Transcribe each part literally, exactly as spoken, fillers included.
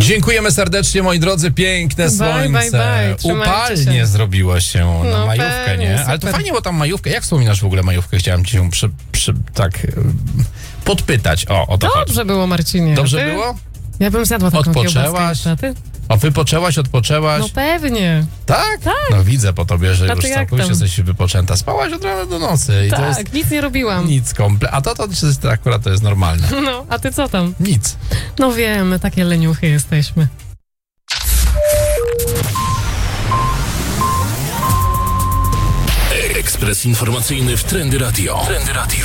Dziękujemy serdecznie, moi drodzy, piękne słońce. Bye, bye, bye. Upalnie się. Zrobiło się na no majówkę, pewnie, nie? super. Ale to fajnie, bo tam majówkę. Jak wspominasz w ogóle majówkę? Chciałem ci się przy, przy, tak podpytać. O, o to Dobrze chodzi. było, Marcinie. Dobrze ty? było? Ja bym zjadła taką Odpoczęłaś? kiełbaskę. O, wypoczęłaś, odpoczęłaś? No pewnie. Tak? Tak. No widzę po tobie, że A ty już jak całkowicie tam? jesteś wypoczęta. Spałaś od rana do nocy. I tak, to jest nic nie robiłam. nic komple. A to, to, to, to akurat to jest normalne. No, a ty co tam? Nic. No wiem, my takie leniuchy jesteśmy. Ekspres informacyjny w Trendy Radio. Trendy Radio.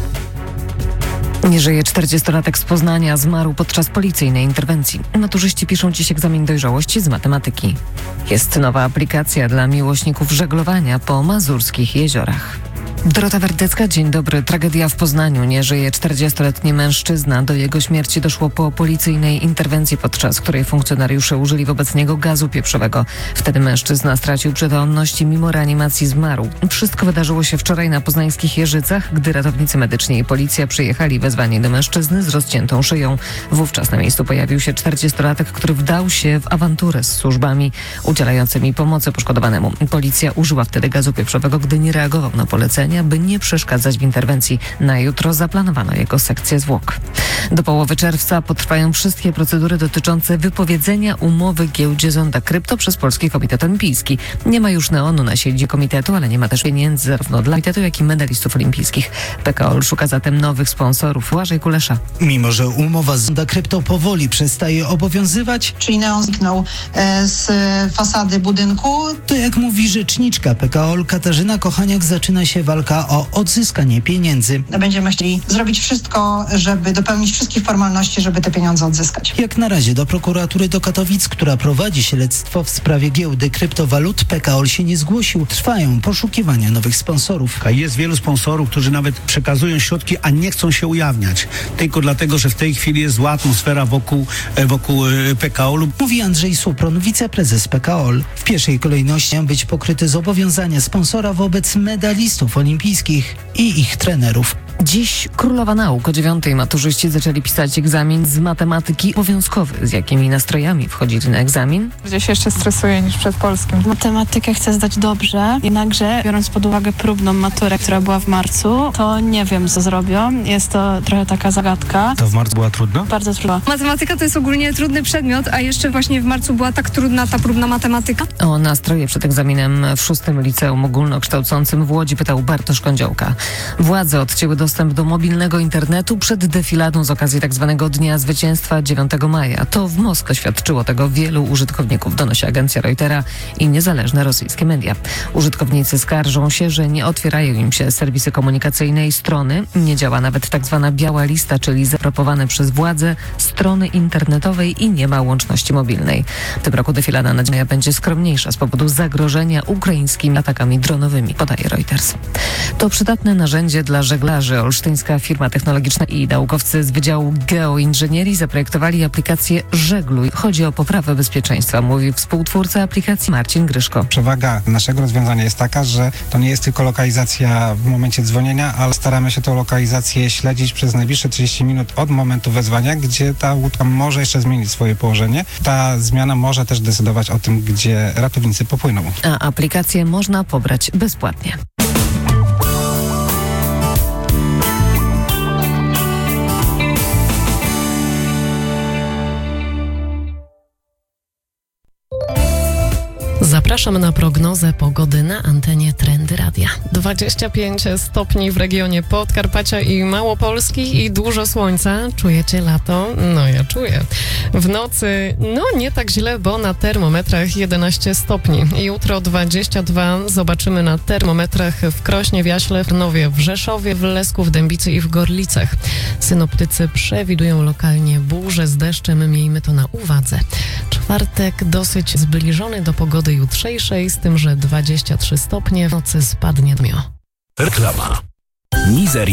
Nie żyje czterdziestolatek z Poznania, zmarł podczas policyjnej interwencji. Maturzyści piszą dziś egzamin dojrzałości z matematyki. Jest nowa aplikacja dla miłośników żeglowania po mazurskich jeziorach. Dorota Werdecka, dzień dobry. Tragedia w Poznaniu. Nie żyje czterdziestoletni mężczyzna. Do jego śmierci doszło po policyjnej interwencji, podczas której funkcjonariusze użyli wobec niego gazu pieprzowego. Wtedy mężczyzna stracił przytomność i mimo reanimacji zmarł. Wszystko wydarzyło się wczoraj na poznańskich Jeżycach, gdy ratownicy medyczni i policja przyjechali wezwani do mężczyzny z rozciętą szyją. Wówczas na miejscu pojawił się czterdziestolatek, który wdał się w awanturę z służbami udzielającymi pomocy poszkodowanemu. Policja użyła wtedy gazu pieprzowego, gdy nie reagował na polecenie, by nie przeszkadzać w interwencji. Na jutro zaplanowano jego sekcję zwłok. Do połowy czerwca potrwają wszystkie procedury dotyczące wypowiedzenia umowy giełdzie Zonda Krypto przez Polski Komitet Olimpijski. Nie ma już neonu na siedzibie komitetu, ale nie ma też pieniędzy zarówno dla komitetu, jak i medalistów olimpijskich. P K O L szuka zatem nowych sponsorów. Błażej Kulesza. Mimo że umowa z Zonda Krypto powoli przestaje obowiązywać, czyli neon zniknął e, z fasady budynku, to jak mówi rzeczniczka P K O L Katarzyna Kochaniak, zaczyna się walka o odzyskanie pieniędzy. Będziemy chcieli zrobić wszystko, żeby dopełnić wszystkich formalności, żeby te pieniądze odzyskać. Jak na razie do prokuratury do Katowic, która prowadzi śledztwo w sprawie giełdy kryptowalut, P K O L się nie zgłosił. Trwają poszukiwania nowych sponsorów. Jest wielu sponsorów, którzy nawet przekazują środki, a nie chcą się ujawniać. Tylko dlatego, że w tej chwili jest zła atmosfera wokół, wokół P K O L-u. Mówi Andrzej Supron, wiceprezes P K O L. W pierwszej kolejności mają być pokryte zobowiązania sponsora wobec medalistów olimpijskich i ich trenerów. Dziś Królowa Nauk. O dziewiątej maturzyści zaczęli pisać egzamin z matematyki obowiązkowy. Z jakimi nastrojami wchodzili na egzamin? Gdzieś jeszcze stresuję niż przed polskim. Matematykę chcę zdać dobrze, jednakże biorąc pod uwagę próbną maturę, która była w marcu, to nie wiem, co zrobią. Jest to trochę taka zagadka. To w marcu była trudna? Bardzo trudna. Matematyka to jest ogólnie trudny przedmiot, a jeszcze właśnie w marcu była tak trudna ta próbna matematyka. O nastroje przed egzaminem w szóstym liceum ogólnokształcącym w Łodzi pytał Bartosz Kądziołka. Władze odcięły dostęp do mobilnego internetu przed defiladą z okazji tzw. Dnia Zwycięstwa dziewiątego maja. To w Moskwie świadczyło tego wielu użytkowników, donosi agencja Reutera i niezależne rosyjskie media. Użytkownicy skarżą się, że nie otwierają im się serwisy komunikacyjne i strony. Nie działa nawet tzw. biała lista, czyli zaproponowane przez władze strony internetowej i nie ma łączności mobilnej. W tym roku defilada na dzień będzie skromniejsza z powodu zagrożenia ukraińskimi atakami dronowymi, podaje Reuters. To przydatne narzędzie dla żeglarzy. Olsztyńska firma technologiczna i naukowcy z Wydziału Geoinżynierii zaprojektowali aplikację Żegluj. Chodzi o poprawę bezpieczeństwa, mówi współtwórca aplikacji Marcin Gryszko. Przewaga naszego rozwiązania jest taka, że to nie jest tylko lokalizacja w momencie dzwonienia, ale staramy się tą lokalizację śledzić przez najbliższe trzydzieści minut od momentu wezwania, gdzie ta łódka może jeszcze zmienić swoje położenie. Ta zmiana może też decydować o tym, gdzie ratownicy popłyną. A aplikację można pobrać bezpłatnie. Zapraszam na prognozę pogody na antenie Trendy Radia. dwadzieścia pięć stopni w regionie Podkarpacia i Małopolski i dużo słońca. Czujecie lato? No ja czuję. W nocy, no nie tak źle, bo na termometrach jedenaście stopni. Jutro dwadzieścia dwa. Zobaczymy na termometrach w Krośnie, w Jaśle, w Tarnowie, w Rzeszowie, w Lesku, w Dębicy i w Gorlicach. Synoptycy przewidują lokalnie burze z deszczem. Miejmy to na uwadze. Czwartek dosyć zbliżony do pogody jutrzejszej, z tym, że dwadzieścia trzy stopnie, w nocy spadnie dmio. Reklama. Mizery.